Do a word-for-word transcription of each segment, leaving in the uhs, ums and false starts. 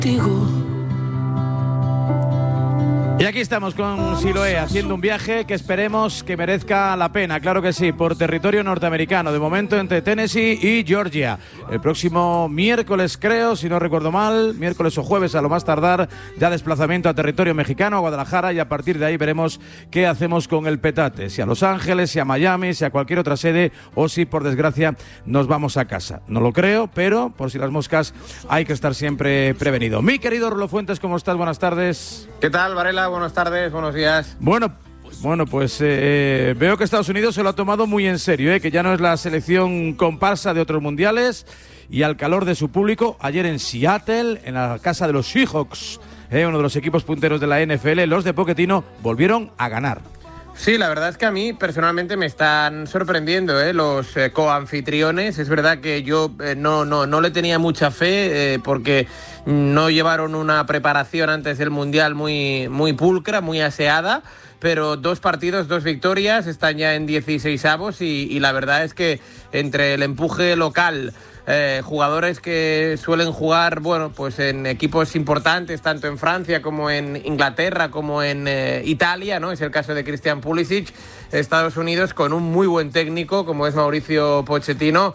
Y aquí estamos con Siloé haciendo un viaje que esperemos que merezca la pena, claro que sí, por territorio norteamericano, de momento entre Tennessee y Georgia. El próximo miércoles, creo, si no recuerdo mal, miércoles o jueves a lo más tardar, ya desplazamiento a territorio mexicano, a Guadalajara, y a partir de ahí veremos qué hacemos con el petate, si a Los Ángeles, si a Miami, si a cualquier otra sede, o si por desgracia nos vamos a casa. No lo creo, pero por si las moscas hay que estar siempre prevenido. Mi querido Rolo Fuentes, ¿cómo estás? Buenas tardes. ¿Qué tal, Varela? Buenas tardes, buenos días. Bueno, bueno pues eh, veo que Estados Unidos se lo ha tomado muy en serio, eh, que ya no es la selección comparsa de otros mundiales, y al calor de su público, ayer en Seattle, en la casa de los Seahawks, eh, uno de los equipos punteros de la N F L, los de Pochettino volvieron a ganar. Sí, la verdad es que a mí personalmente me están sorprendiendo ¿eh? los eh, coanfitriones. Es verdad que yo eh, no, no, no le tenía mucha fe eh, porque no llevaron una preparación antes del Mundial muy, muy pulcra, muy aseada, pero dos partidos, dos victorias, están ya en dieciseisavos y, y la verdad es que entre el empuje local, Eh, jugadores que suelen jugar, bueno, pues en equipos importantes, tanto en Francia como en Inglaterra, como en eh, Italia, ¿no? Es el caso de Christian Pulisic. Estados Unidos, con un muy buen técnico como es Mauricio Pochettino,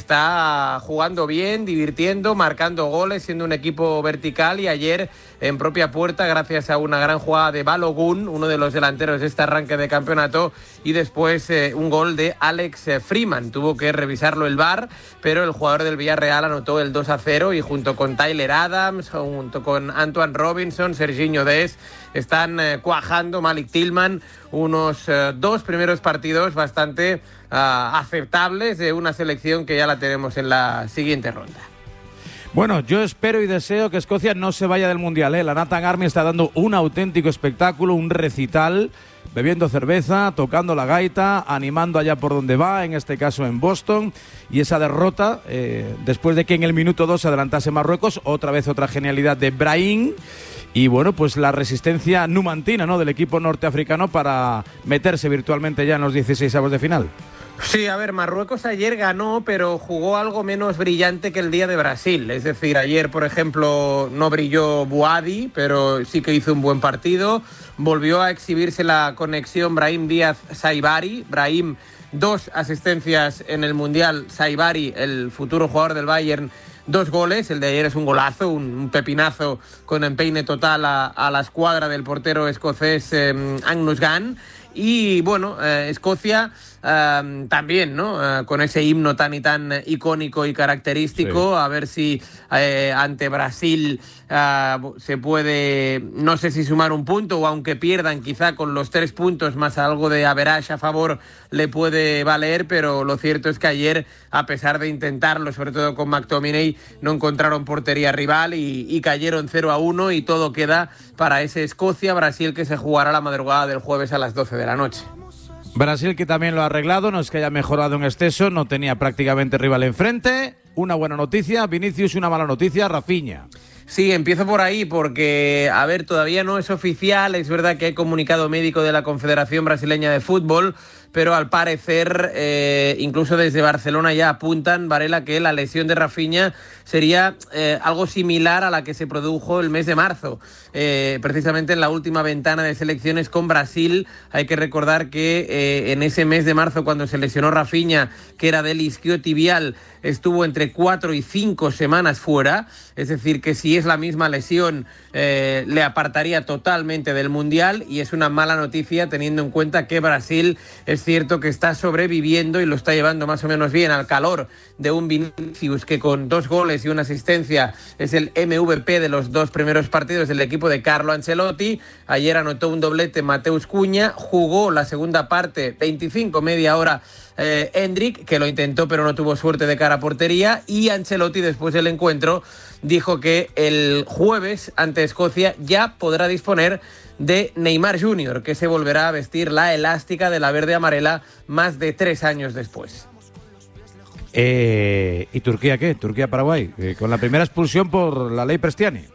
está jugando bien, divirtiendo, marcando goles, siendo un equipo vertical, y ayer en propia puerta, gracias a una gran jugada de Balogun, uno de los delanteros de este arranque de campeonato, y después eh, un gol de Alex Freeman. Tuvo que revisarlo el V A R, pero el jugador del Villarreal anotó el dos a cero, y junto con Tyler Adams, junto con Antoine Robinson, Serginho Dest, están eh, cuajando, Malik Tillman, unos eh, dos primeros partidos bastante uh, aceptables de una selección que ya la tenemos en la siguiente ronda. Bueno, yo espero y deseo que Escocia no se vaya del Mundial, ¿eh? La Nathan Army está dando un auténtico espectáculo, un recital, bebiendo cerveza, tocando la gaita, animando allá por donde va, en este caso en Boston, y esa derrota, eh, después de que en el minuto dos se adelantase Marruecos, otra vez otra genialidad de Brahim, y bueno, pues la resistencia numantina, ¿no?, del equipo norteafricano para meterse virtualmente ya en los dieciseisavos de final. Sí, a ver, Marruecos ayer ganó, pero jugó algo menos brillante que el día de Brasil. Es decir, ayer, por ejemplo, no brilló Bouadi, pero sí que hizo un buen partido. Volvió a exhibirse la conexión Brahim Díaz-Saibari. Brahim, dos asistencias en el Mundial. Saibari, el futuro jugador del Bayern, dos goles. El de ayer es un golazo, un, un pepinazo con empeine total a, a la escuadra del portero escocés eh, Agnus Gunn. Y bueno, eh, Escocia eh, también, ¿no? Eh, con ese himno tan y tan icónico y característico, sí. A ver si eh, ante Brasil eh, se puede, no sé si sumar un punto, o aunque pierdan, quizá con los tres puntos más algo de average a favor le puede valer, pero lo cierto es que ayer, a pesar de intentarlo, sobre todo con McTominay, no encontraron portería rival y, y cayeron cero a uno, y todo queda para ese Escocia-Brasil que se jugará la madrugada del jueves a las doce de la noche. Brasil, que también lo ha arreglado, no es que haya mejorado en exceso, no tenía prácticamente rival enfrente. Una buena noticia, Vinicius, una mala noticia, Rafinha. Sí, empiezo por ahí porque, a ver, todavía no es oficial, es verdad que hay comunicado médico de la Confederación Brasileña de Fútbol, pero al parecer, eh, incluso desde Barcelona ya apuntan, Varela, que la lesión de Rafinha sería eh, algo similar a la que se produjo el mes de marzo. Eh, precisamente en la última ventana de selecciones con Brasil, hay que recordar que eh, en ese mes de marzo, cuando se lesionó Rafinha, que era del isquiotibial, estuvo entre cuatro y cinco semanas fuera, es decir, que si es la misma lesión, eh, le apartaría totalmente del Mundial, y es una mala noticia teniendo en cuenta que Brasil es cierto que está sobreviviendo y lo está llevando más o menos bien al calor de un Vinicius que con dos goles y una asistencia es el M V P de los dos primeros partidos del equipo de Carlo Ancelotti. Ayer anotó un doblete Mateus Cunha, jugó la segunda parte, veinticinco, media hora, eh, Endrick, que lo intentó pero no tuvo suerte de cara a portería, y Ancelotti después del encuentro dijo que el jueves ante Escocia ya podrá disponer de Neymar junior, que se volverá a vestir la elástica de la verde amarela más de tres años después. Eh, ¿Y Turquía qué? ¿Turquía-Paraguay? Eh, con la primera expulsión por la ley Prestiani.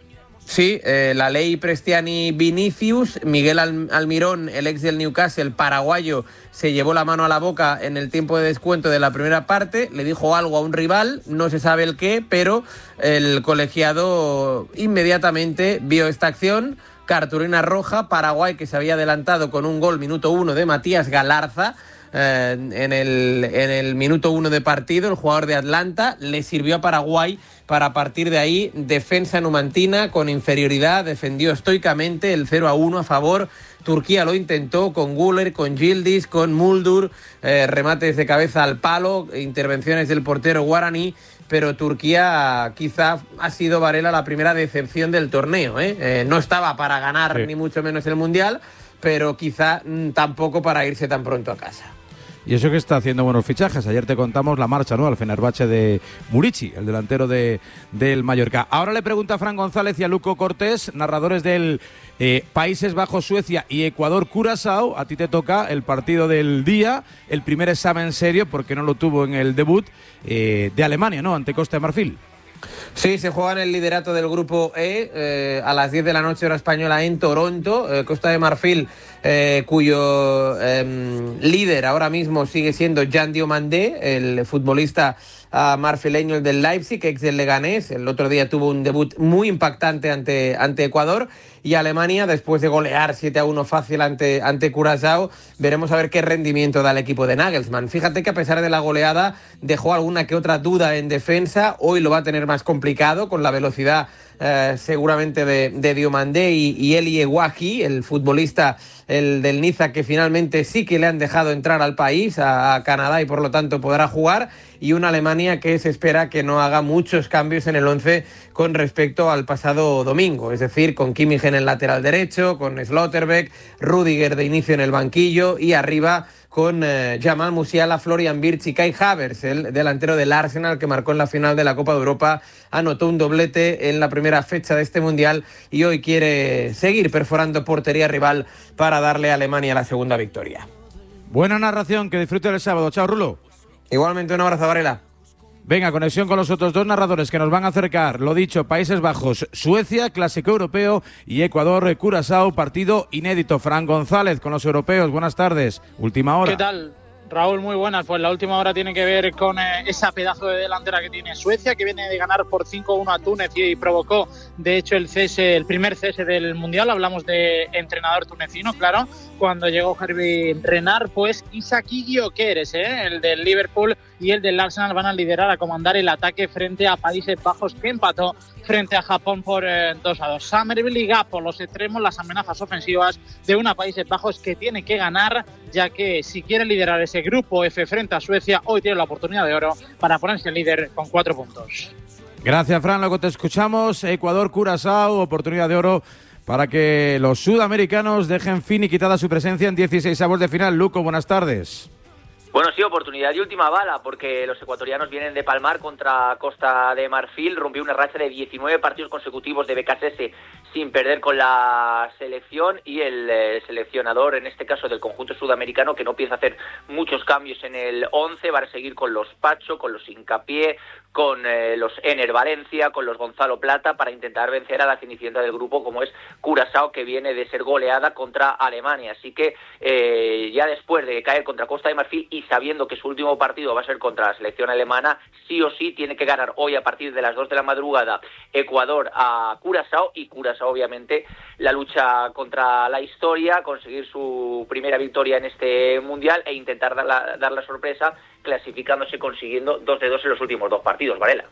Sí, eh, la ley Prestiani-Vinicius, Miguel Al- Almirón, el ex del Newcastle, paraguayo, se llevó la mano a la boca en el tiempo de descuento de la primera parte, le dijo algo a un rival, no se sabe el qué, pero el colegiado inmediatamente vio esta acción, cartulina roja, Paraguay que se había adelantado con un gol minuto uno de Matías Galarza, eh, en, el, en el minuto uno de partido, el jugador de Atlanta, le sirvió a Paraguay para a partir de ahí defensa numantina con inferioridad, defendió estoicamente el cero a uno a favor. Turquía lo intentó con Güler, con Yildiz, con Muldur, eh, remates de cabeza al palo, intervenciones del portero guaraní, pero Turquía quizá ha sido, Varela, la primera decepción del torneo, ¿eh? Eh, no estaba para ganar sí. ni mucho menos el Mundial, pero quizá mm, tampoco para irse tan pronto a casa. Y eso que está haciendo buenos fichajes. Ayer te contamos la marcha, ¿no?, al Fenerbahce de Murici, el delantero de, del Mallorca. Ahora le pregunta a Fran González y a Luco Cortés, narradores del eh, Países Bajos, Suecia y Ecuador, Curazao. A ti te toca el partido del día, el primer examen serio, porque no lo tuvo en el debut, eh, de Alemania, ¿no?, ante Costa de Marfil. Sí, se juega en el liderato del grupo E eh, a las diez de la noche hora española en Toronto. Eh, Costa de Marfil, eh, cuyo eh, líder ahora mismo sigue siendo Jan Diomandé, el futbolista uh, marfileño, el del Leipzig, ex del Leganés. El otro día tuvo un debut muy impactante ante, ante Ecuador. Y Alemania, después de golear siete a uno fácil ante, ante Curazao, veremos a ver qué rendimiento da el equipo de Nagelsmann. Fíjate que a pesar de la goleada dejó alguna que otra duda en defensa. Hoy lo va a tener más complicado con la velocidad eh, seguramente de, de Diomandé y, y Eli Ewahi, el futbolista el del Niza, que finalmente sí que le han dejado entrar al país, a, a Canadá, y por lo tanto podrá jugar. Y una Alemania que se espera que no haga muchos cambios en el once con respecto al pasado domingo, es decir, con Kimmich en el lateral derecho, con Slotterbeck, Rüdiger de inicio en el banquillo y arriba con eh, Jamal Musiala, Florian Wirtz y Kai Havertz, el delantero del Arsenal que marcó en la final de la Copa de Europa, anotó un doblete en la primera fecha de este Mundial y hoy quiere seguir perforando portería rival para darle a Alemania la segunda victoria. Buena narración, que disfrute el sábado. Chao, Rulo. Igualmente, un abrazo, Varela. Venga, conexión con los otros dos narradores que nos van a acercar. Lo dicho, Países Bajos, Suecia, clásico europeo, y Ecuador, Curazao, partido inédito. Fran González con los europeos. Buenas tardes. Última hora. ¿Qué tal, Raúl? Muy buenas. Pues la última hora tiene que ver con eh, esa pedazo de delantera que tiene Suecia, que viene de ganar por cinco a uno a Túnez y provocó, de hecho, el cese, el primer cese del Mundial. Hablamos de entrenador tunecino, claro. Cuando llegó Hervé Renard, pues Isaki Gyökeres, ¿eh? el del Liverpool y el del Arsenal, van a liderar, a comandar el ataque frente a Países Bajos, que empató frente a Japón por eh, dos a dos. Summerville y Gapo, los extremos, las amenazas ofensivas de una Países Bajos que tiene que ganar, ya que si quiere liderar ese grupo F frente a Suecia, hoy tiene la oportunidad de oro para ponerse líder con cuatro puntos. Gracias, Fran. Luego te escuchamos. Ecuador, Curazao, oportunidad de oro para que los sudamericanos dejen finiquitada su presencia en dieciséis avos de final. Luco, buenas tardes. Bueno, sí, oportunidad y última bala, porque los ecuatorianos vienen de palmar contra Costa de Marfil, rompió una racha de diecinueve partidos consecutivos de B K S S sin perder con la selección, y el eh, seleccionador, en este caso del conjunto sudamericano, que no piensa hacer muchos cambios en el once, va a seguir con los Pacho, con los Hincapié, con eh, los Ener Valencia, con los Gonzalo Plata, para intentar vencer a la cenicienta del grupo, como es Curazao, que viene de ser goleada contra Alemania. Así que eh, ya después de caer contra Costa de Marfil y sabiendo que su último partido va a ser contra la selección alemana, sí o sí tiene que ganar hoy a partir de las dos de la madrugada Ecuador a Curazao, y Curazao obviamente la lucha contra la historia, conseguir su primera victoria en este Mundial e intentar dar la, dar la sorpresa clasificándose, consiguiendo dos de dos en los últimos dos partidos, Varela.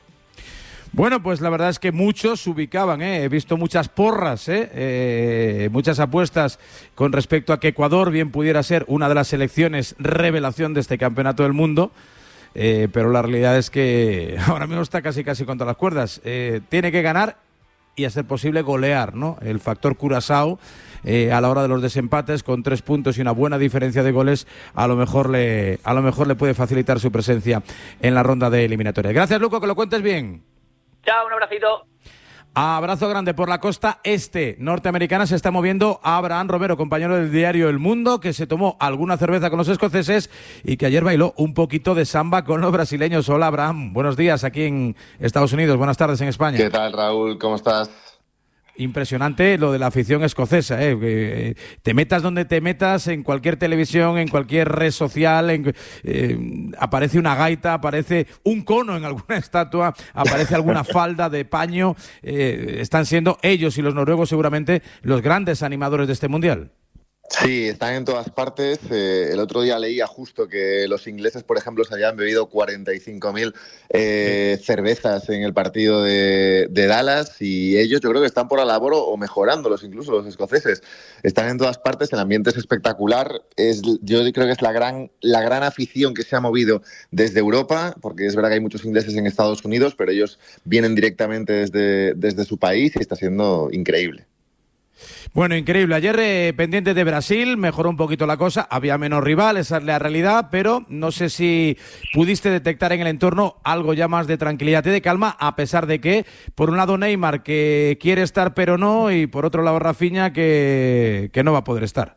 Bueno, pues la verdad es que muchos se ubicaban, ¿eh? He visto muchas porras, ¿eh? Eh, muchas apuestas con respecto a que Ecuador bien pudiera ser una de las selecciones revelación de este campeonato del mundo, eh, pero la realidad es que ahora mismo está casi casi contra las cuerdas. Eh, tiene que ganar y, a ser posible, golear, ¿no? El factor Curazao, eh, a la hora de los desempates, con tres puntos y una buena diferencia de goles, a lo mejor le, a lo mejor le puede facilitar su presencia en la ronda de eliminatorias. Gracias, Luco, que lo cuentes bien. Chao, un abracito. Abrazo grande. Por la costa este norteamericana se está moviendo Abraham Romero, compañero del diario El Mundo, que se tomó alguna cerveza con los escoceses y que ayer bailó un poquito de samba con los brasileños. Hola, Abraham, buenos días aquí en Estados Unidos, buenas tardes en España. ¿Qué tal, Raúl? ¿Cómo estás? impresionante lo de la afición escocesa, ¿eh? Que te metas donde te metas, en cualquier televisión, en cualquier red social, en, eh, aparece una gaita, aparece un cono en alguna estatua, aparece alguna falda de paño. Eh, están siendo ellos y los noruegos seguramente los grandes animadores de este mundial. Sí, están en todas partes. Eh, el otro día leía justo que los ingleses, por ejemplo, se habían bebido cuarenta y cinco mil eh, cervezas en el partido de, de Dallas, y ellos yo creo que están por la labor o mejorándolos, incluso los escoceses. Están en todas partes, el ambiente es espectacular. Es, yo creo que es la gran, la gran afición que se ha movido desde Europa, porque es verdad que hay muchos ingleses en Estados Unidos, pero ellos vienen directamente desde, desde su país y está siendo increíble. Bueno, increíble. Ayer eh, pendiente de Brasil, mejoró un poquito la cosa, había menos rival, esa es la realidad, pero no sé si pudiste detectar en el entorno algo ya más de tranquilidad y de calma, a pesar de que, por un lado, Neymar, que quiere estar pero no, y por otro lado, Rafinha, que, que no va a poder estar.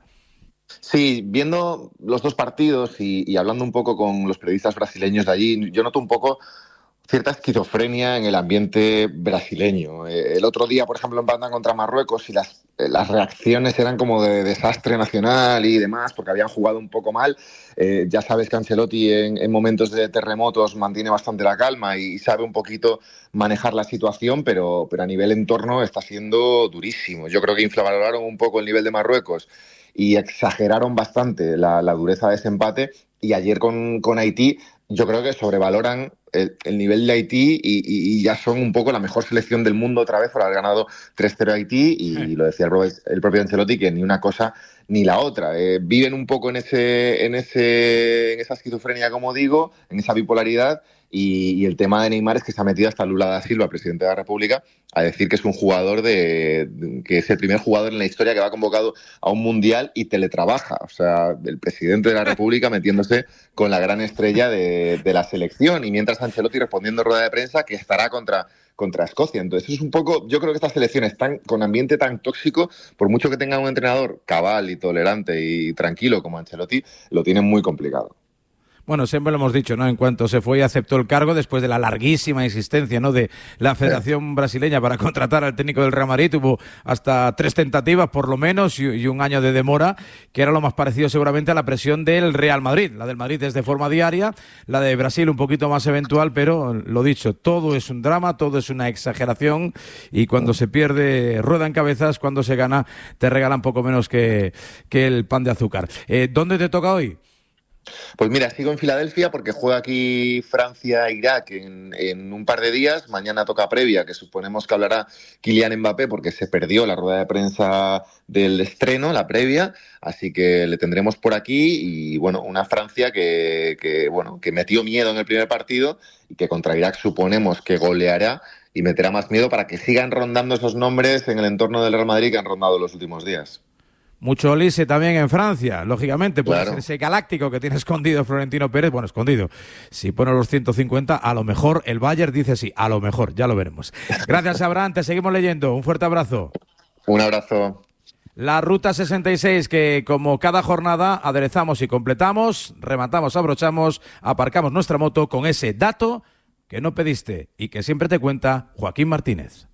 Sí, viendo los dos partidos y, y hablando un poco con los periodistas brasileños de allí, yo noto un poco cierta esquizofrenia en el ambiente brasileño. Eh, el otro día, por ejemplo, empatan contra Marruecos y las, eh, las reacciones eran como de desastre nacional y demás, porque habían jugado un poco mal. Eh, ya sabes que Ancelotti en, en momentos de terremotos mantiene bastante la calma y sabe un poquito manejar la situación, pero, pero a nivel entorno está siendo durísimo. Yo creo que infravaloraron un poco el nivel de Marruecos y exageraron bastante la, la dureza de ese empate, y ayer con, con Haití yo creo que sobrevaloran el, el nivel de Haití y, y, y ya son un poco la mejor selección del mundo otra vez por haber ganado tres cero a Haití, y, sí. y lo decía el propio, el propio Ancelotti, que ni una cosa ni la otra. Eh, viven un poco en ese, en ese en esa esquizofrenia, como digo, en esa bipolaridad, y, y el tema de Neymar es que se ha metido hasta Lula da Silva, presidente de la República, a decir que es un jugador de, de que es el primer jugador en la historia que va convocado a un mundial y teletrabaja. O sea, el presidente de la República metiéndose con la gran estrella de, de la selección, y mientras Ancelotti respondiendo en rueda de prensa que estará contra contra Escocia. Entonces es un poco, yo creo que estas selecciones están con ambiente tan tóxico, por mucho que tengan un entrenador cabal y tolerante y tranquilo como Ancelotti, lo tienen muy complicado. Bueno, siempre lo hemos dicho, ¿no? En cuanto se fue y aceptó el cargo, después de la larguísima insistencia, ¿no?, de la Federación Brasileña para contratar al técnico del Real Madrid, hubo hasta tres tentativas por lo menos y, y un año de demora, que era lo más parecido seguramente a la presión del Real Madrid. La del Madrid es de forma diaria, la de Brasil un poquito más eventual, pero lo dicho, todo es un drama, todo es una exageración, y cuando se pierde ruedan cabezas, cuando se gana te regalan poco menos que, que el pan de azúcar. Eh, ¿Dónde te toca hoy? Pues mira, sigo en Filadelfia porque juega aquí Francia-Irak en, en un par de días. Mañana toca previa, que suponemos que hablará Kylian Mbappé porque se perdió la rueda de prensa del estreno, la previa, así que le tendremos por aquí. Y bueno, una Francia que, que, bueno, que metió miedo en el primer partido y que contra Irak suponemos que goleará y meterá más miedo para que sigan rondando esos nombres en el entorno del Real Madrid que han rondado los últimos días. Mucho Olise también en Francia, lógicamente, puede claro. ser ese galáctico que tiene escondido Florentino Pérez. Bueno, escondido. Si pone los ciento cincuenta, a lo mejor el Bayern dice sí, a lo mejor, ya lo veremos. Gracias, Abraham, te seguimos leyendo. Un fuerte abrazo. Un abrazo. La Ruta sesenta y seis, que como cada jornada aderezamos y completamos, rematamos, abrochamos, aparcamos nuestra moto con ese dato que no pediste y que siempre te cuenta Joaquín Martínez.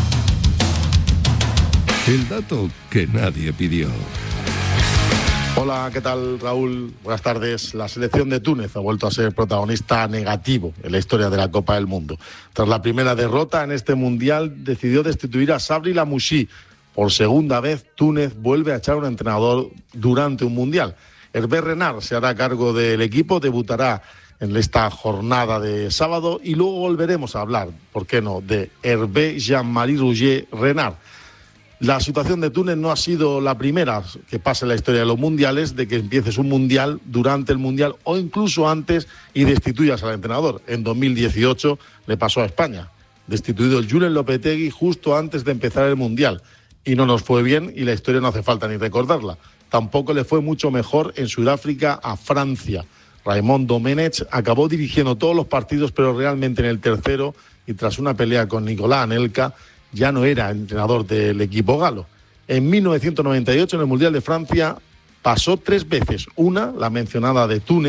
El dato que nadie pidió. Hola, ¿qué tal, Raúl? Buenas tardes. La selección de Túnez ha vuelto a ser protagonista negativo en la historia de la Copa del Mundo. Tras la primera derrota en este Mundial, decidió destituir a Sabri Lamouchi. Por segunda vez, Túnez vuelve a echar un entrenador durante un Mundial. Hervé Renard se hará cargo del equipo, debutará en esta jornada de sábado y luego volveremos a hablar, ¿por qué no?, de Hervé Jean-Marie Rouget Renard. La situación de Túnez no ha sido la primera que pasa en la historia de los mundiales, de que empieces un mundial durante el mundial o incluso antes y destituyas al entrenador. En dos mil dieciocho le pasó a España, destituido el Julen Lopetegui justo antes de empezar el mundial. Y no nos fue bien y la historia no hace falta ni recordarla. Tampoco le fue mucho mejor en Sudáfrica a Francia. Raymond Domenech acabó dirigiendo todos los partidos, pero realmente en el tercero, y tras una pelea con Nicolás Anelka, ya no era entrenador del equipo galo. En mil novecientos noventa y ocho, en el Mundial de Francia, pasó tres veces. Una, la mencionada de Túnez,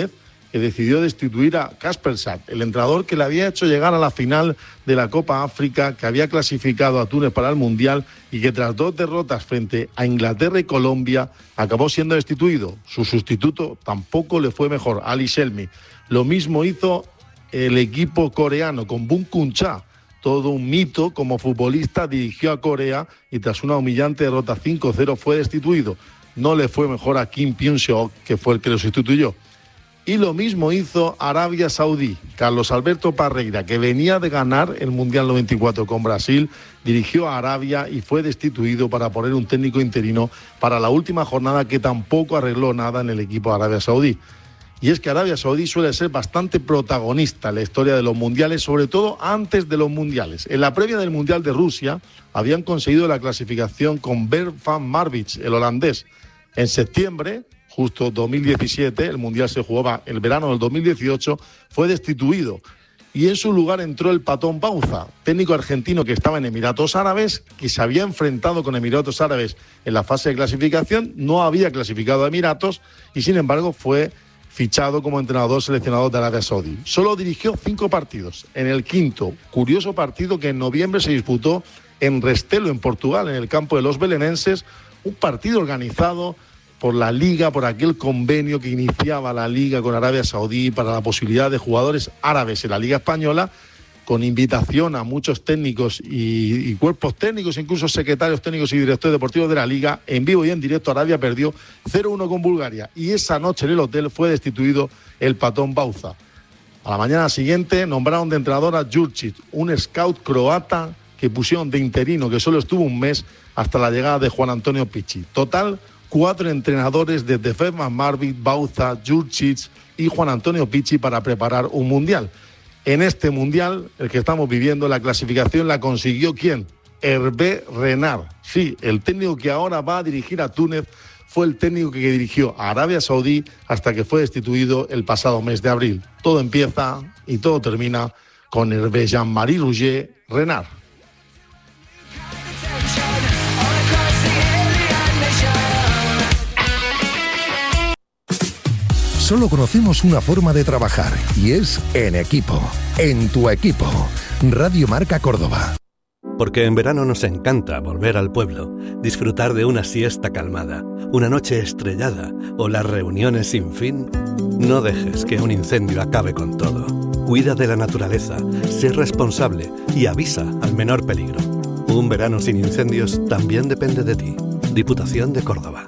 que decidió destituir a Kasper Sack, el entrenador que le había hecho llegar a la final de la Copa África, que había clasificado a Túnez para el Mundial y que tras dos derrotas frente a Inglaterra y Colombia acabó siendo destituido. Su sustituto tampoco le fue mejor, Ali Shelmy. Lo mismo hizo el equipo coreano con Bum Kun-cha, todo un mito como futbolista, dirigió a Corea y tras una humillante derrota cinco cero fue destituido. No le fue mejor a Kim Pyong-seok, que fue el que lo sustituyó. Y lo mismo hizo Arabia Saudí. Carlos Alberto Parreira, que venía de ganar el Mundial noventa y cuatro con Brasil, dirigió a Arabia y fue destituido para poner un técnico interino para la última jornada, que tampoco arregló nada en el equipo de Arabia Saudí. Y es que Arabia Saudí suele ser bastante protagonista en la historia de los mundiales, sobre todo antes de los mundiales. En la previa del Mundial de Rusia habían conseguido la clasificación con Bert van Marwijk, el holandés. En septiembre, justo dos mil diecisiete, el Mundial se jugaba el verano del dos mil dieciocho, fue destituido. Y en su lugar entró el Patón Bauza, técnico argentino que estaba en Emiratos Árabes, que se había enfrentado con Emiratos Árabes en la fase de clasificación, no había clasificado a Emiratos y sin embargo fue fichado como entrenador seleccionado de Arabia Saudí. Solo dirigió cinco partidos. En el quinto, curioso partido que en noviembre se disputó en Restelo, en Portugal, en el campo de los belenenses, un partido organizado por la Liga, por aquel convenio que iniciaba la Liga con Arabia Saudí para la posibilidad de jugadores árabes en la Liga Española, con invitación a muchos técnicos y, y cuerpos técnicos, incluso secretarios técnicos y directores deportivos de la Liga. En vivo y en directo, Arabia perdió cero uno con Bulgaria y esa noche en el hotel fue destituido el Patón Bauza. A la mañana siguiente nombraron de entrenador a Jurčić, un scout croata que pusieron de interino, que solo estuvo un mes hasta la llegada de Juan Antonio Pichi. Total, cuatro entrenadores desde Bert van Marwijk, Bauza, Jurčić y Juan Antonio Pichi para preparar un mundial. En este mundial, el que estamos viviendo, la clasificación la consiguió ¿quién? Hervé Renard. Sí, el técnico que ahora va a dirigir a Túnez fue el técnico que dirigió a Arabia Saudí hasta que fue destituido el pasado mes de abril. Todo empieza y todo termina con Hervé Jean-Marie Rouget Renard. Solo conocemos una forma de trabajar y es en equipo, en tu equipo. Radio Marca Córdoba. Porque en verano nos encanta volver al pueblo, disfrutar de una siesta calmada, una noche estrellada o las reuniones sin fin. No dejes que un incendio acabe con todo. Cuida de la naturaleza, sé responsable y avisa al menor peligro. Un verano sin incendios también depende de ti. Diputación de Córdoba.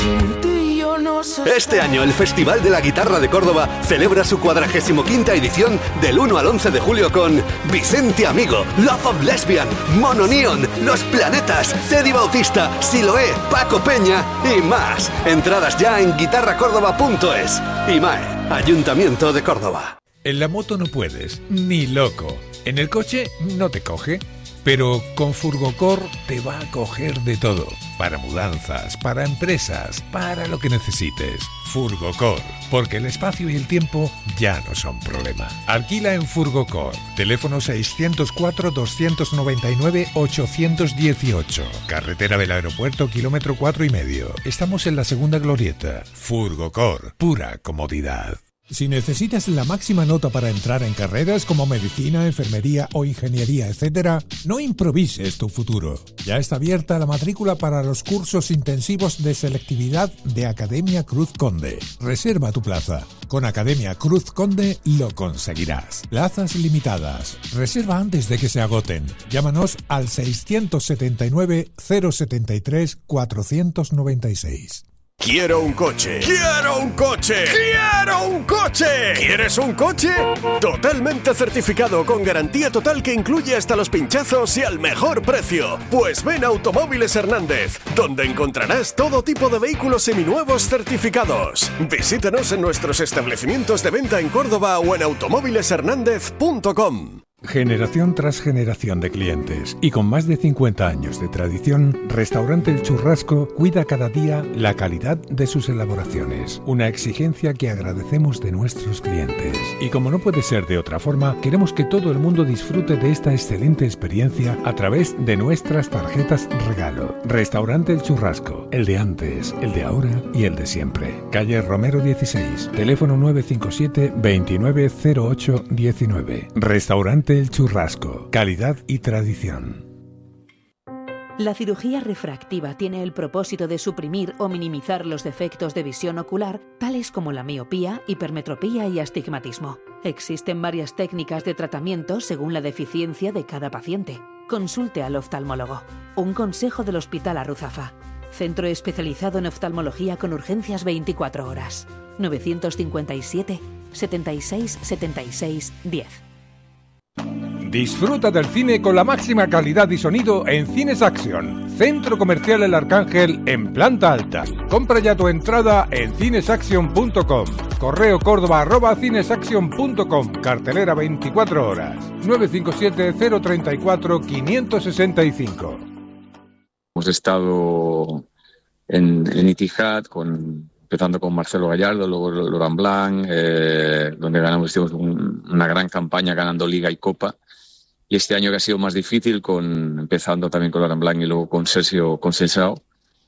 Este año el Festival de la Guitarra de Córdoba celebra su cuadragésimo quinta edición del uno al once de julio con Vicente Amigo, Love of Lesbian, Mono Neon, Los Planetas, Teddy Bautista, Siloé, Paco Peña y más. Entradas ya en guitarra córdoba punto es. IMAE, Ayuntamiento de Córdoba. En la moto no puedes, ni loco. En el coche no te coge. Pero con Furgocor te va a coger de todo. Para mudanzas, para empresas, para lo que necesites. Furgocor, porque el espacio y el tiempo ya no son problema. Alquila en Furgocor. Teléfono seiscientos cuatro, doscientos noventa y nueve, ochocientos dieciocho. Carretera del Aeropuerto, kilómetro cuatro y medio. Estamos en la segunda glorieta. Furgocor, pura comodidad. Si necesitas la máxima nota para entrar en carreras como medicina, enfermería o ingeniería, etcétera, no improvises tu futuro. Ya está abierta la matrícula para los cursos intensivos de selectividad de Academia Cruz Conde. Reserva tu plaza. Con Academia Cruz Conde lo conseguirás. Plazas limitadas. Reserva antes de que se agoten. Llámanos al seiscientos setenta y nueve, cero setenta y tres, cuatrocientos noventa y seis. Quiero un coche. Quiero un coche. Quiero un coche. ¿Quieres un coche? Totalmente certificado con garantía total que incluye hasta los pinchazos y al mejor precio. Pues ven a Automóviles Hernández, donde encontrarás todo tipo de vehículos seminuevos certificados. Visítanos en nuestros establecimientos de venta en Córdoba o en automóviles hernández punto com. Generación tras generación de clientes y con más de cincuenta años de tradición, Restaurante El Churrasco cuida cada día la calidad de sus elaboraciones. Una exigencia que agradecemos de nuestros clientes. Y como no puede ser de otra forma, queremos que todo el mundo disfrute de esta excelente experiencia a través de nuestras tarjetas regalo. Restaurante El Churrasco, el de antes, el de ahora y el de siempre. Calle Romero dieciséis, teléfono nueve cinco siete, veintinueve cero ocho diecinueve. Restaurante El Churrasco, calidad y tradición. La cirugía refractiva tiene el propósito de suprimir o minimizar los defectos de visión ocular, tales como la miopía, hipermetropía y astigmatismo. Existen varias técnicas de tratamiento según la deficiencia de cada paciente. Consulte al oftalmólogo. Un consejo del Hospital Arruzafa. Centro especializado en oftalmología con urgencias veinticuatro horas. novecientos cincuenta y siete, setenta y seis, setenta y seis, diez. Disfruta del cine con la máxima calidad y sonido en Cines Action, Centro Comercial El Arcángel en planta alta. Compra ya tu entrada en cinesaction punto com. Correo Córdoba arroba cinesaction punto com. Cartelera veinticuatro horas. nueve cinco siete, cero tres cuatro, cinco seis cinco. Hemos estado en, en Etihad con... empezando con Marcelo Gallardo, luego Laurent Blanc, eh, donde ganamos hicimos un, una gran campaña ganando Liga y Copa. Y este año que ha sido más difícil, con empezando también con Laurent Blanc y luego con Sergio Conceição.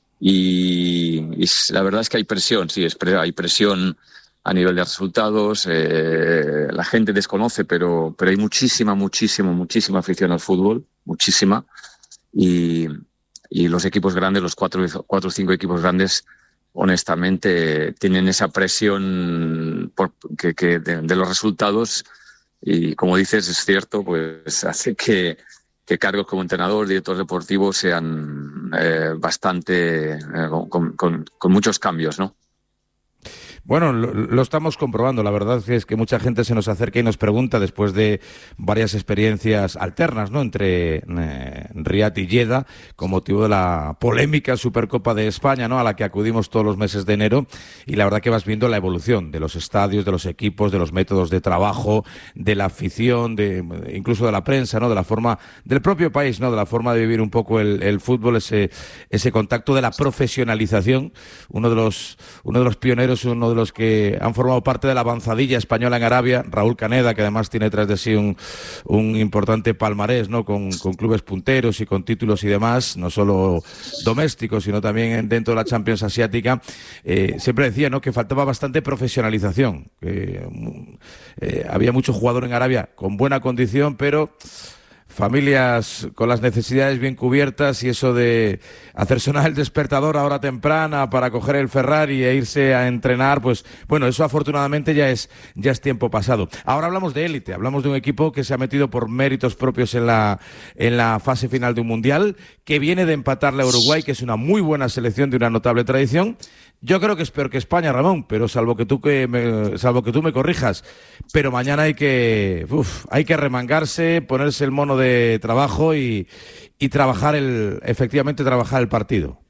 Y, y la verdad es que hay presión, sí, es, hay presión a nivel de resultados. Eh, la gente desconoce, pero, pero hay muchísima, muchísima, muchísima afición al fútbol, muchísima. Y, y los equipos grandes, los cuatro o cinco equipos grandes, honestamente tienen esa presión por, que, que de, de los resultados, y como dices, es cierto, pues hace que, que cargos como entrenador, director deportivo sean eh, bastante eh, con, con, con muchos cambios, ¿no? Bueno, lo, lo estamos comprobando. La verdad es que mucha gente se nos acerca y nos pregunta, después de varias experiencias alternas, ¿no?, entre eh, Riad y Lleida, con motivo de la polémica Supercopa de España, ¿no?, a la que acudimos todos los meses de enero. Y la verdad que vas viendo la evolución de los estadios, de los equipos, de los métodos de trabajo, de la afición, de incluso de la prensa, ¿no?, de la forma del propio país, ¿no?, de la forma de vivir un poco el, el fútbol, ese ese contacto de la profesionalización. Uno de los uno de los pioneros, uno de los que han formado parte de la avanzadilla española en Arabia, Raúl Caneda, que además tiene tras de sí un, un importante palmarés, ¿no?, con, con clubes punteros y con títulos y demás, no solo domésticos, sino también dentro de la Champions asiática. Eh, siempre decía, ¿no?, que faltaba bastante profesionalización. Eh, eh, había mucho jugador en Arabia con buena condición, pero familias con las necesidades bien cubiertas, y eso de hacer sonar el despertador a hora temprana para coger el Ferrari e irse a entrenar, pues bueno, eso afortunadamente ya es ya es tiempo pasado. Ahora hablamos de élite, hablamos de un equipo que se ha metido por méritos propios en la en la fase final de un mundial, que viene de empatarle a Uruguay, que es una muy buena selección de una notable tradición. Yo creo que es peor que España, Ramón, pero salvo que tú que me, salvo que tú me corrijas, pero mañana hay que uf, hay que remangarse, ponerse el mono de trabajo y, y trabajar el efectivamente trabajar el partido.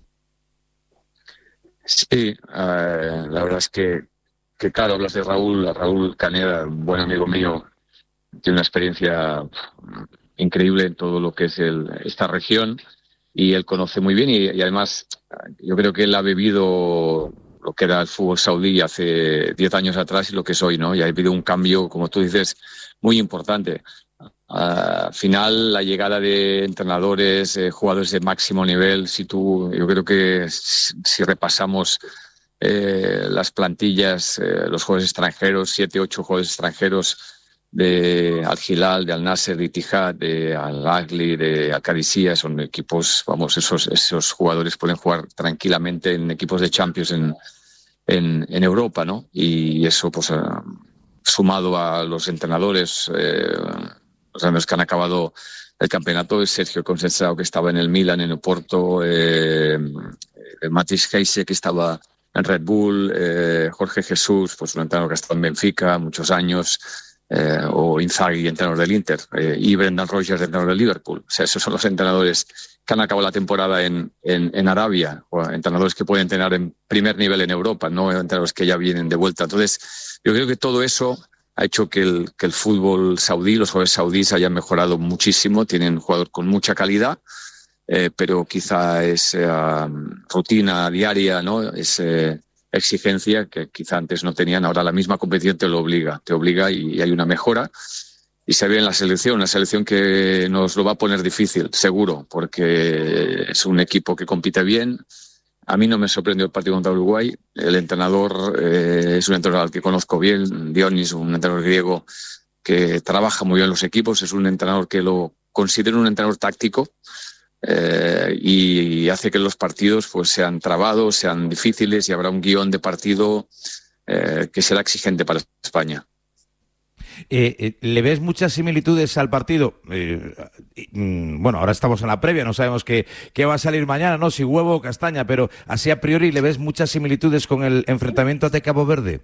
Sí, uh, la verdad es que, que claro, hablas de Raúl, Raúl Caneda, un buen amigo mío, tiene una experiencia increíble en todo lo que es el, esta región, y él conoce muy bien, y, y además yo creo que él ha vivido lo que era el fútbol saudí hace diez años atrás y lo que es hoy, ¿no? Y ha habido un cambio, como tú dices, muy importante. Al final, la llegada de entrenadores, eh, jugadores de máximo nivel, si tú, yo creo que si, si repasamos eh, las plantillas, eh, los jugadores extranjeros, siete, ocho jugadores extranjeros de Al Hilal, de Al Nasser, de Etihad, de Al Ahly, de Al Qadisiyah, son equipos, vamos, esos esos jugadores pueden jugar tranquilamente en equipos de Champions en en, en Europa, ¿no? Y eso, pues, uh, sumado a los entrenadores, eh, los entrenadores que han acabado el campeonato, es Sergio Conceição, que estaba en el Milan, en el Porto, eh, Matis Heise, que estaba en Red Bull, eh, Jorge Jesús, pues un entrenador que ha estado en Benfica muchos años, Eh, o Inzaghi, entrenador del Inter, eh, y Brendan Rodgers, entrenador del Liverpool. O sea, esos son los entrenadores que han acabado la temporada en, en, en Arabia, o entrenadores que pueden entrenar en primer nivel en Europa, no entrenadores que ya vienen de vuelta. Entonces, yo creo que todo eso ha hecho que el, que el fútbol saudí, los jugadores saudíes hayan mejorado muchísimo, tienen un jugador con mucha calidad, eh, pero quizá es eh, rutina diaria, ¿no? Es eh, exigencia que quizá antes no tenían, ahora la misma competición te lo obliga, te obliga y, y hay una mejora. Y se ve en la selección, una selección que nos lo va a poner difícil, seguro, porque es un equipo que compite bien. A mí no me sorprendió el partido contra Uruguay. El entrenador eh, es un entrenador al que conozco bien, Dionis, un entrenador griego que trabaja muy bien los equipos. Es un entrenador que lo considero un entrenador táctico eh, y hace que los partidos pues sean trabados, sean difíciles y habrá un guión de partido eh, que será exigente para España. Eh, eh, ¿Le ves muchas similitudes al partido? Eh, mm, bueno, ahora estamos en la previa, no sabemos qué, qué va a salir mañana, ¿no? Si huevo o castaña, pero así a priori, ¿le ves muchas similitudes con el enfrentamiento ante Cabo Verde?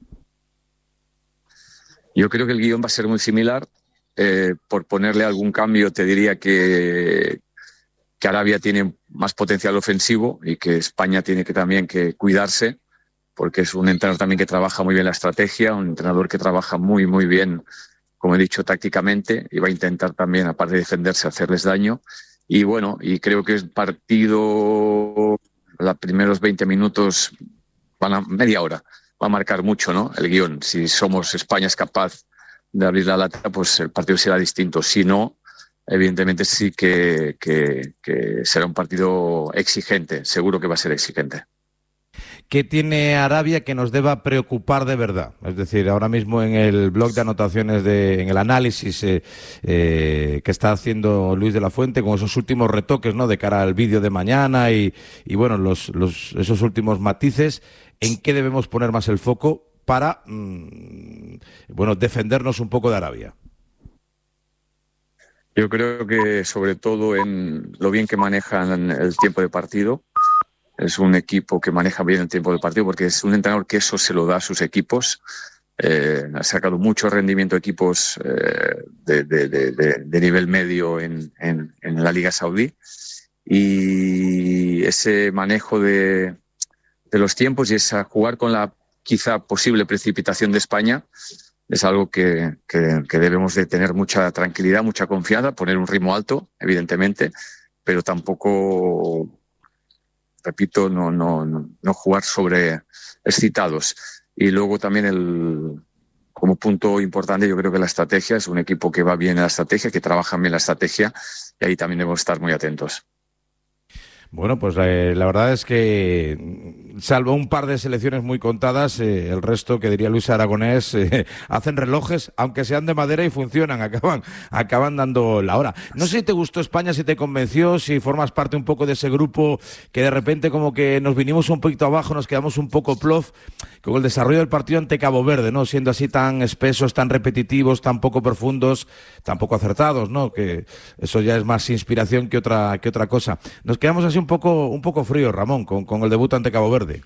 Yo creo que el guión va a ser muy similar. Eh, por ponerle algún cambio, te diría que, que Arabia tiene más potencial ofensivo y que España tiene que también que cuidarse, porque es un entrenador también que trabaja muy bien la estrategia, un entrenador que trabaja muy, muy bien, como he dicho, tácticamente, y va a intentar también, aparte de defenderse, hacerles daño. Y bueno, y creo que el partido, los primeros veinte minutos, van a media hora, va a marcar mucho, ¿no? El guión. Si somos, España es capaz de abrir la lata, pues el partido será distinto. Si no, evidentemente sí que, que, que será un partido exigente, seguro que va a ser exigente. ¿Qué tiene Arabia que nos deba preocupar de verdad? Es decir, ahora mismo en el blog de anotaciones, de, en el análisis eh, eh, que está haciendo Luis de la Fuente con esos últimos retoques, ¿no?, de cara al vídeo de mañana y, y bueno, los, los, esos últimos matices, ¿en qué debemos poner más el foco para mmm, bueno, defendernos un poco de Arabia? Yo creo que sobre todo en lo bien que manejan el tiempo de partido. Es un equipo que maneja bien el tiempo del partido porque es un entrenador que eso se lo da a sus equipos. Eh, ha sacado mucho rendimiento de equipos eh, de, de, de, de nivel medio en, en, en la Liga Saudí. Y ese manejo de, de los tiempos y esa jugar con la quizá posible precipitación de España es algo que, que, que debemos de tener mucha tranquilidad, mucha confianza, poner un ritmo alto, evidentemente, pero tampoco... repito, no, no, no jugar sobre excitados. Y luego también el, como punto importante, yo creo que la estrategia es un equipo que va bien en la estrategia, que trabaja bien la estrategia, y ahí también debemos estar muy atentos. Bueno, pues eh, la verdad es que, salvo un par de selecciones muy contadas, eh, el resto, que diría Luis Aragonés, eh, hacen relojes, aunque sean de madera, y funcionan, acaban, acaban dando la hora. No sé si te gustó España, si te convenció, si formas parte un poco de ese grupo que de repente como que nos vinimos un poquito abajo, nos quedamos un poco plof con el desarrollo del partido ante Cabo Verde, ¿no? Siendo así tan espesos, tan repetitivos, tan poco profundos, tan poco acertados, ¿no? Que eso ya es más inspiración que otra, que otra cosa. Nos quedamos así un poco, un poco fríos, Ramón, con, con el debut ante Cabo Verde.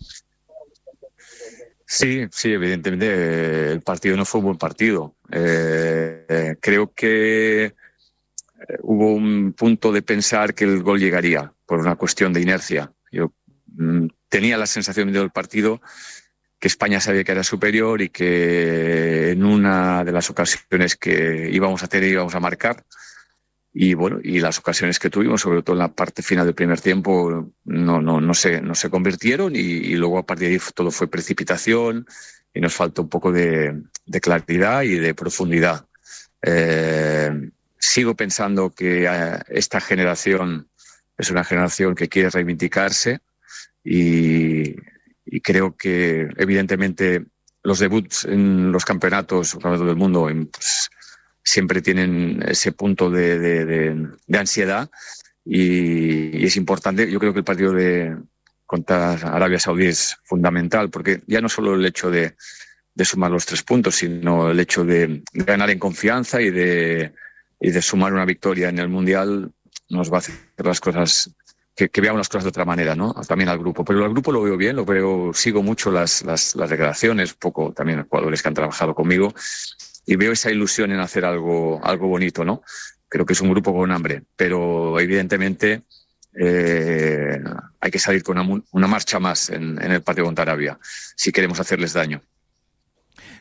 Sí, sí, evidentemente el partido no fue un buen partido. Eh, eh, creo que eh, hubo un punto de pensar que el gol llegaría por una cuestión de inercia. Yo mm, tenía la sensación del partido que España sabía que era superior y que en una de las ocasiones que íbamos a tener íbamos a marcar. Y bueno, y las ocasiones que tuvimos, sobre todo en la parte final del primer tiempo, no, no, no, se, no se convirtieron y, y luego a partir de ahí todo fue precipitación y nos falta un poco de, de claridad y de profundidad. Eh, sigo pensando que eh, esta generación es una generación que quiere reivindicarse y, y creo que evidentemente los debuts en los campeonatos, campeonatos del mundo, en, pues, siempre tienen ese punto de, de, de, de ansiedad y, y es importante. Yo creo que el partido de contra Arabia Saudí es fundamental porque ya no solo el hecho de, de sumar los tres puntos, sino el hecho de ganar en confianza y de, y de sumar una victoria en el Mundial nos va a hacer las cosas, que, que veamos las cosas de otra manera, ¿no? También al grupo. Pero al grupo lo veo bien, lo veo, sigo mucho las, las, las declaraciones, un poco también los jugadores que han trabajado conmigo. Y veo esa ilusión en hacer algo, algo bonito, ¿no? Creo que es un grupo con hambre, pero evidentemente eh, hay que salir con una, una marcha más en, en el partido contra Arabia, si queremos hacerles daño.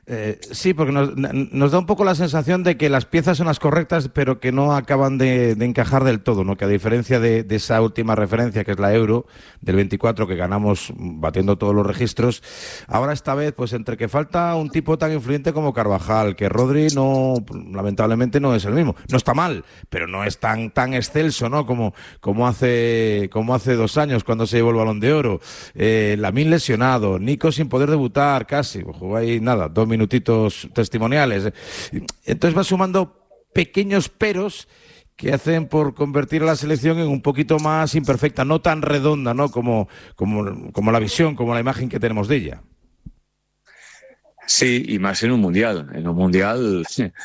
Eh, sí, porque nos, nos da un poco la sensación de que las piezas son las correctas, pero que no acaban de, de encajar del todo, ¿no? Que a diferencia de, de esa última referencia, que es la Euro del veinticuatro, que ganamos batiendo todos los registros, ahora esta vez, pues entre que falta un tipo tan influyente como Carvajal, que Rodri no, lamentablemente no es el mismo. No está mal, pero no es tan tan excelso, ¿no? Como, como hace como hace dos años cuando se llevó el Balón de Oro. Eh, Lamine lesionado, Nico sin poder debutar casi, jugó ahí nada, dos minutitos testimoniales. Entonces va sumando pequeños peros que hacen por convertir a la selección en un poquito más imperfecta, no tan redonda, ¿no? Como, como, como la visión, como la imagen que tenemos de ella. Sí, y más en un mundial. En un mundial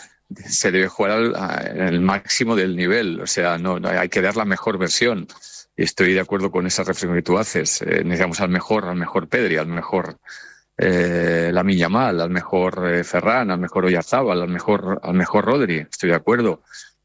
se debe jugar al, al máximo del nivel, o sea, no, no hay que dar la mejor versión. Y estoy de acuerdo con esa reflexión que tú haces. Eh, necesitamos al mejor, al mejor Pedri, al mejor Eh, Lamine Yamal, al mejor eh, Ferran, al mejor Oyarzábal, al mejor, al mejor Rodri, estoy de acuerdo.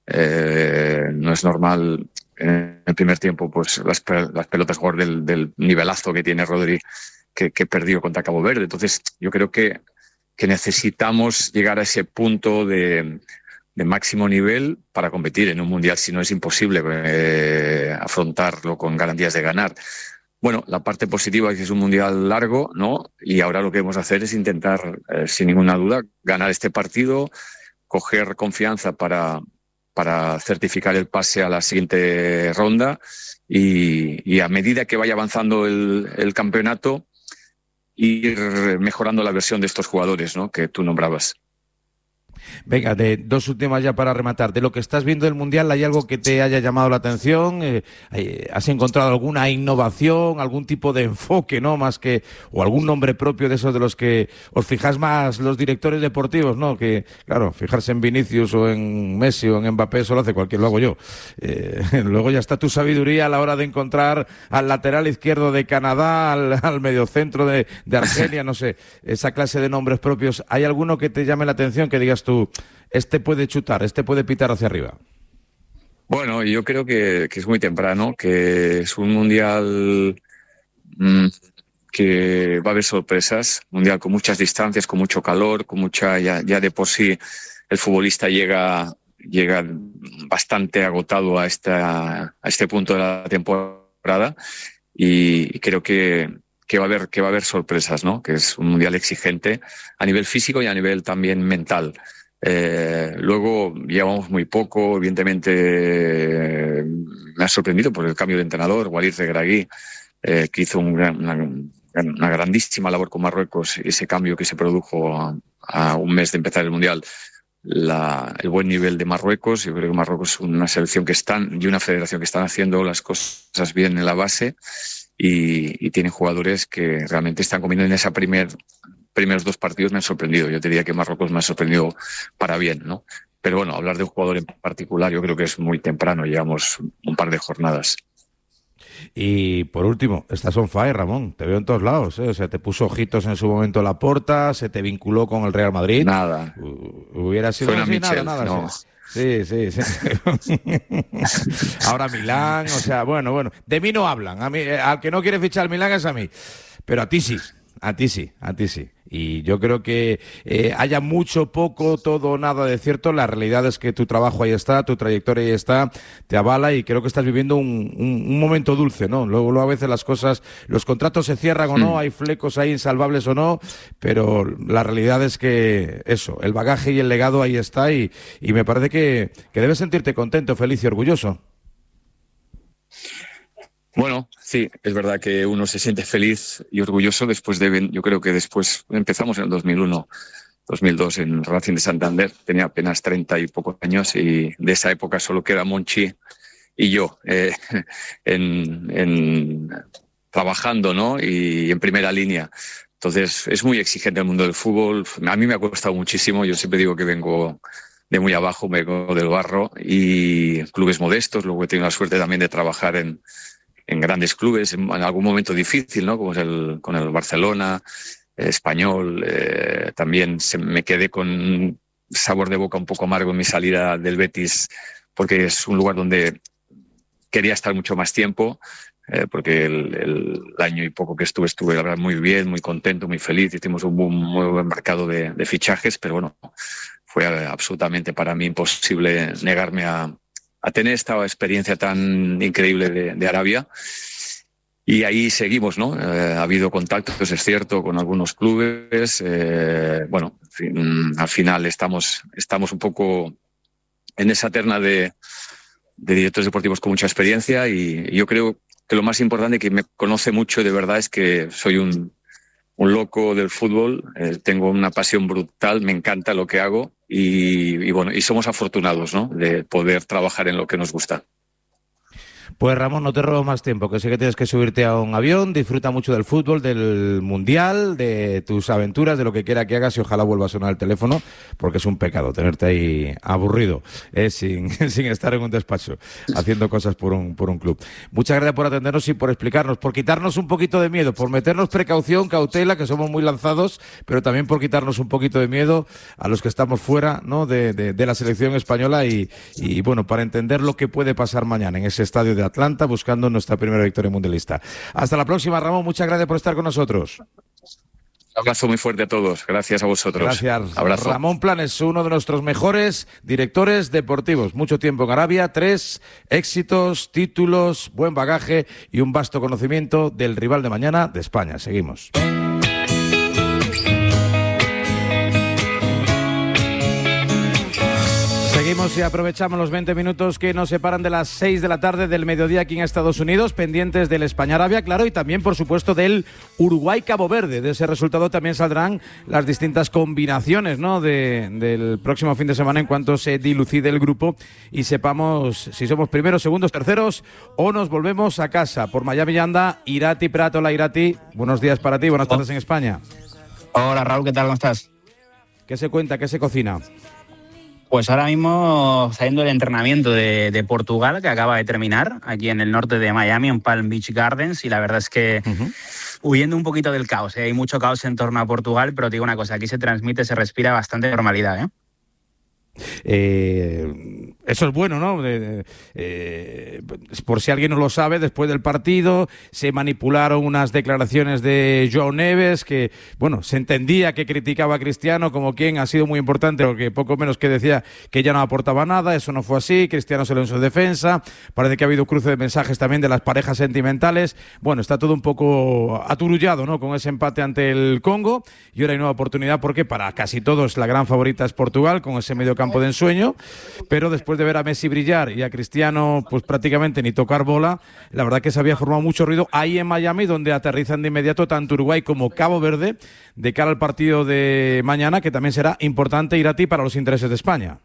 Eh, no es normal en el primer tiempo pues las, las pelotas jugar del, del nivelazo que tiene Rodri, que, que perdió contra Cabo Verde. Entonces yo creo que, que necesitamos llegar a ese punto de, de máximo nivel para competir en un mundial, si no es imposible eh, afrontarlo con garantías de ganar. Bueno, la parte positiva es que es un mundial largo, ¿no? Y ahora lo que debemos hacer es intentar, eh, sin ninguna duda, ganar este partido, coger confianza para, para certificar el pase a la siguiente ronda y, y a medida que vaya avanzando el, el campeonato, ir mejorando la versión de estos jugadores, ¿no? Que tú nombrabas. Venga, de dos últimas ya para rematar. De lo que estás viendo del Mundial, ¿hay algo que te haya llamado la atención? Eh, ¿Has encontrado alguna innovación, algún tipo de enfoque, no? Más que, o algún nombre propio de esos de los que os fijáis más los directores deportivos, ¿no? Que, claro, fijarse en Vinicius o en Messi o en Mbappé, eso lo hace cualquiera, lo hago yo. Eh, luego ya está tu sabiduría a la hora de encontrar al lateral izquierdo de Canadá, al, al mediocentro de, de Argelia, no sé, esa clase de nombres propios. ¿Hay alguno que te llame la atención, que digas tú, este puede chutar, este puede pitar hacia arriba? Bueno, yo creo que, que es muy temprano, que es un mundial mmm, que va a haber sorpresas, mundial con muchas distancias, con mucho calor, con mucha, ya, ya de por sí el futbolista llega, llega bastante agotado a, esta, a este punto de la temporada y, y creo que que va a haber que va a haber sorpresas, ¿no? Que es un mundial exigente a nivel físico y a nivel también mental. Eh, luego llevamos muy poco, evidentemente eh, me ha sorprendido por el cambio de entrenador, Walid Regragui, eh, que hizo un gran, una, una grandísima labor con Marruecos, ese cambio que se produjo a, a un mes de empezar el mundial. La, el buen nivel de Marruecos, yo creo que Marruecos es una selección que están y una federación que están haciendo las cosas bien en la base. Y, y tienen jugadores que realmente están comiendo en esa primer primeros dos partidos. Me han sorprendido. Yo te diría que Marruecos me ha sorprendido para bien, ¿no? Pero bueno, hablar de un jugador en particular yo creo que es muy temprano, llevamos un par de jornadas. Y por último, estás on fire, Ramón, te veo en todos lados, ¿eh? O sea, te puso ojitos en su momento Laporta, se te vinculó con el Real Madrid. Nada. U- hubiera sido Suena así, Michel, nada, nada. no. Sí, sí, sí. Ahora Milán, o sea, bueno, bueno. De mí no hablan. A mí, eh, al que no quiere fichar al Milán es a mí. Pero a ti sí, a ti sí, a ti sí. Y yo creo que eh, haya mucho, poco, todo, nada de cierto, la realidad es que tu trabajo ahí está, tu trayectoria ahí está, te avala y creo que estás viviendo un, un, un momento dulce, ¿no? Luego, luego a veces las cosas, los contratos se cierran o no, mm. hay flecos ahí insalvables o no, pero la realidad es que eso, el bagaje y el legado ahí está y, y me parece que, que debes sentirte contento, feliz y orgulloso. Bueno, sí, es verdad que uno se siente feliz y orgulloso después de, yo creo que después empezamos en el dos mil uno, dos mil dos en Racing de Santander, tenía apenas treinta y pocos años y de esa época solo queda Monchi y yo eh, en, en trabajando, ¿no? Y en primera línea. Entonces es muy exigente el mundo del fútbol, a mí me ha costado muchísimo, yo siempre digo que vengo de muy abajo, vengo del barro y clubes modestos, luego he tenido la suerte también de trabajar en en grandes clubes, en, en algún momento difícil, ¿no? Como es el, con el Barcelona, eh, Español, eh, también se, me quedé con sabor de boca un poco amargo en mi salida del Betis, porque es un lugar donde quería estar mucho más tiempo, eh, porque el, el año y poco que estuve, estuve la verdad muy bien, muy contento, muy feliz. Hicimos un buen, muy buen mercado de, de fichajes, pero bueno, fue absolutamente para mí imposible negarme a, a tener esta experiencia tan increíble de, de Arabia. Y ahí seguimos, ¿no? Eh, ha habido contactos, es cierto, con algunos clubes. Eh, bueno, en fin, al final estamos, estamos un poco en esa terna de, de directores deportivos con mucha experiencia, y yo creo que lo más importante, que me conoce mucho de verdad, es que soy un, un loco del fútbol. Eh, tengo una pasión brutal, me encanta lo que hago y, y bueno, y somos afortunados, ¿no?, de poder trabajar en lo que nos gusta. Pues Ramón, no te robo más tiempo, que sé que tienes que subirte a un avión. Disfruta mucho del fútbol, del Mundial, de tus aventuras, de lo que quiera que hagas, y ojalá vuelva a sonar el teléfono, porque es un pecado tenerte ahí aburrido, eh, sin, sin estar en un despacho, haciendo cosas por un, por un club. Muchas gracias por atendernos y por explicarnos, por quitarnos un poquito de miedo, por meternos precaución, cautela, que somos muy lanzados, pero también por quitarnos un poquito de miedo a los que estamos fuera, ¿no?, de, de, de la selección española, y, y bueno, para entender lo que puede pasar mañana en ese estadio de Atlanta, buscando nuestra primera victoria mundialista. Hasta la próxima, Ramón. Muchas gracias por estar con nosotros. Un abrazo muy fuerte a todos. Gracias a vosotros. Gracias. Abrazo. Ramón Planes, uno de nuestros mejores directores deportivos. Mucho tiempo en Arabia, tres éxitos, títulos, buen bagaje y un vasto conocimiento del rival de mañana de España. Seguimos. Seguimos y aprovechamos los veinte minutos que nos separan de las seis de la tarde del mediodía aquí en Estados Unidos, pendientes del España-Arabia, claro, y también, por supuesto, del Uruguay-Cabo Verde. De ese resultado también saldrán las distintas combinaciones, ¿no?, de, del próximo fin de semana, en cuanto se dilucide el grupo y sepamos si somos primeros, segundos, terceros o nos volvemos a casa. Por Miami ya anda Irati Prat. Hola, Irati. Buenos días para ti, buenas tardes en España. Hola, Raúl, ¿qué tal? ¿Cómo estás? ¿Qué se cuenta? ¿Qué se cocina? Pues ahora mismo saliendo el entrenamiento de, de Portugal, que acaba de terminar aquí en el norte de Miami, en Palm Beach Gardens, y la verdad es que uh-huh. huyendo un poquito del caos, ¿eh? Hay mucho caos en torno a Portugal, pero te digo una cosa, aquí se transmite, se respira bastante normalidad, ¿eh? Eh, eso es bueno, ¿no? Eh, eh, por si alguien no lo sabe, después del partido se manipularon unas declaraciones de Joao Neves, que, bueno, se entendía que criticaba a Cristiano como quien ha sido muy importante, porque poco menos que decía que ya no aportaba nada. Eso no fue así. Cristiano se lo en su defensa. Parece que ha habido cruce de mensajes también de las parejas sentimentales. Bueno, está todo un poco aturullado, ¿no?, con ese empate ante el Congo, y ahora hay nueva oportunidad, porque para casi todos la gran favorita es Portugal, con ese medio campo de ensueño, pero después de ver a Messi brillar y a Cristiano pues prácticamente ni tocar bola, la verdad que se había formado mucho ruido ahí en Miami, donde aterrizan de inmediato tanto Uruguay como Cabo Verde de cara al partido de mañana, que también será importante, Irati, para los intereses de España.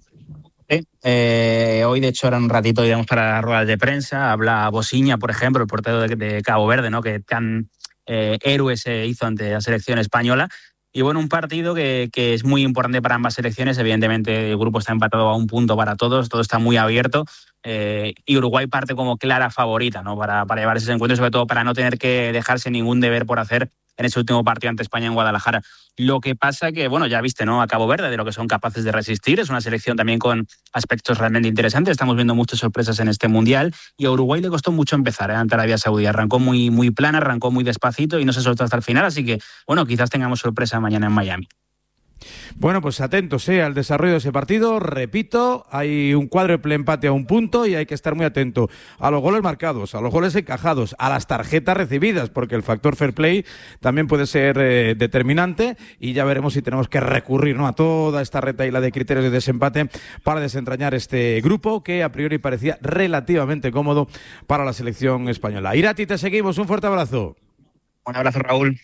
Sí, eh, hoy de hecho era un ratito, digamos, para las ruedas de prensa. Habla Bosiña, por ejemplo, el portero de, de Cabo Verde, ¿no?, que tan eh, héroe se hizo ante la selección española. Y bueno, un partido que, que es muy importante para ambas selecciones. Evidentemente el grupo está empatado a un punto para todos, todo está muy abierto, eh, y Uruguay parte como clara favorita, ¿no?, para, para llevar ese encuentro, sobre todo para no tener que dejarse ningún deber por hacer en ese último partido ante España en Guadalajara. Lo que pasa que, bueno, ya viste, ¿no?, a Cabo Verde, de lo que son capaces de resistir. Es una selección también con aspectos realmente interesantes. Estamos viendo muchas sorpresas en este Mundial, y a Uruguay le costó mucho empezar, ¿eh?, ante Arabia Saudí. Arrancó muy, muy plana, arrancó muy despacito y no se soltó hasta el final, así que, bueno, quizás tengamos sorpresa mañana en Miami. Bueno, pues atentos eh, al desarrollo de ese partido. Repito, hay un cuádruple empate a un punto y hay que estar muy atento a los goles marcados, a los goles encajados, a las tarjetas recibidas, porque el factor fair play también puede ser eh, determinante, y ya veremos si tenemos que recurrir, ¿no?, a toda esta retahíla de criterios de desempate para desentrañar este grupo, que a priori parecía relativamente cómodo para la selección española. Irati, te seguimos. Un fuerte abrazo. Un abrazo, Raúl.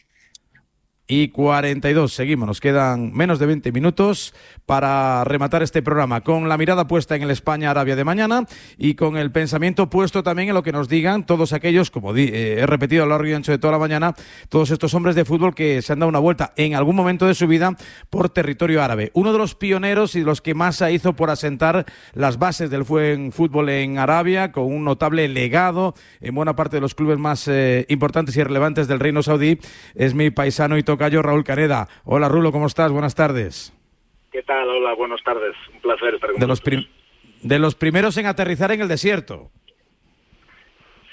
Y cuarenta y dos, seguimos, nos quedan menos de veinte minutos para rematar este programa, con la mirada puesta en el España-Arabia de mañana y con el pensamiento puesto también en lo que nos digan todos aquellos, como di, eh, he repetido a lo largo y ancho de toda la mañana, todos estos hombres de fútbol que se han dado una vuelta en algún momento de su vida por territorio árabe. Uno de los pioneros y de los que más se hizo por asentar las bases del buen fútbol en Arabia, con un notable legado en buena parte de los clubes más eh, importantes y relevantes del Reino Saudí, es mi paisano y tocayo Raúl Caneda. Hola, Rulo, ¿cómo estás? Buenas tardes. ¿Qué tal? Hola, buenas tardes. Un placer estar con de los, prim- de los primeros en aterrizar en el desierto.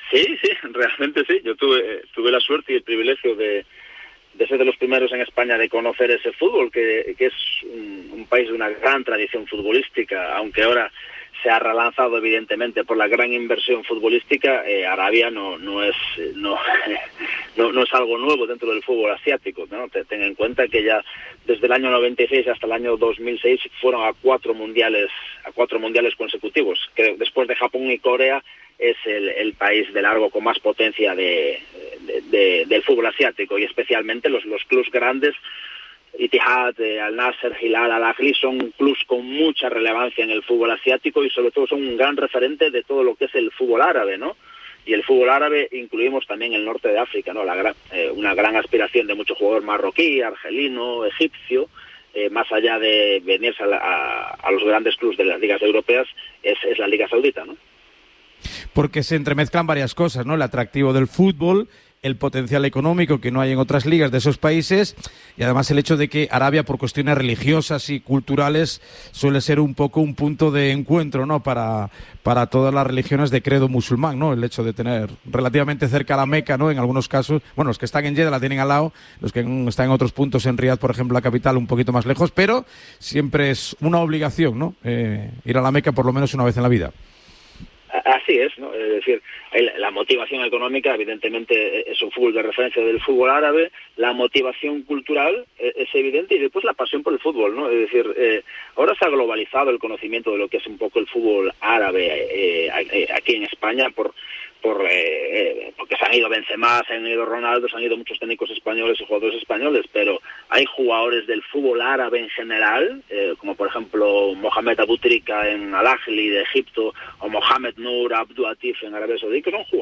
Sí, sí, realmente sí. Yo tuve, tuve la suerte y el privilegio de, de ser de los primeros en España de conocer ese fútbol, que, que es un, un país de una gran tradición futbolística, aunque ahora se ha relanzado evidentemente por la gran inversión futbolística. eh, Arabia no no es no, no no es algo nuevo dentro del fútbol asiático, ¿no? Ten en cuenta que ya desde el año noventa y seis hasta el año dos mil seis fueron a cuatro mundiales a cuatro mundiales consecutivos, que después de Japón y Corea es el, el país de largo con más potencia de, de, de del fútbol asiático, y especialmente los los clubes grandes. Ittihad, eh, Al Nasser, Hilal, Al Ahly son clubes con mucha relevancia en el fútbol asiático y sobre todo son un gran referente de todo lo que es el fútbol árabe, ¿no? Y el fútbol árabe incluimos también el norte de África, ¿no? La gran, eh, una gran aspiración de mucho jugador marroquí, argelino, egipcio, eh, más allá de venirse a, la, a, a los grandes clubes de las ligas europeas, es, es la Liga Saudita, ¿no? Porque se entremezclan varias cosas, ¿no? El atractivo del fútbol, el potencial económico que no hay en otras ligas de esos países, y además el hecho de que Arabia, por cuestiones religiosas y culturales, suele ser un poco un punto de encuentro, ¿no? Para, para todas las religiones de credo musulmán, ¿no? El hecho de tener relativamente cerca la Meca, ¿no? En algunos casos, bueno, los que están en Jeddah la tienen al lado, los que están en otros puntos, en Riad, por ejemplo, la capital, un poquito más lejos, pero siempre es una obligación, ¿no? Eh, ir a la Meca por lo menos una vez en la vida. Así es, ¿no? Es decir, la motivación económica evidentemente es un fútbol de referencia del fútbol árabe, la motivación cultural es evidente, y después la pasión por el fútbol, ¿no? Es decir, eh, ahora se ha globalizado el conocimiento de lo que es un poco el fútbol árabe eh, eh, aquí en España por por eh, porque se han ido Benzema, se han ido Ronaldo, se han ido muchos técnicos españoles y jugadores españoles, pero hay jugadores del fútbol árabe en general, eh, como por ejemplo Mohamed Abu Trika en Al Ahly de Egipto, o Mohamed Nour Abdou Atif en Arabia Saudí, que son jugadores